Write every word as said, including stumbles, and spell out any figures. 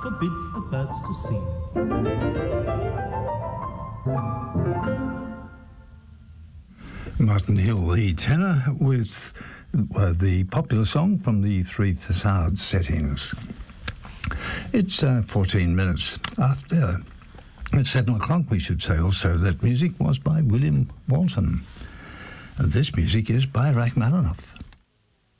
forbids the birds to sing. Martin Hill, the tenor, with uh, the popular song from the Three Facades settings. It's uh, fourteen minutes after. At seven o'clock, we should say also that music was by William Walton. And this music is by Rachmaninoff.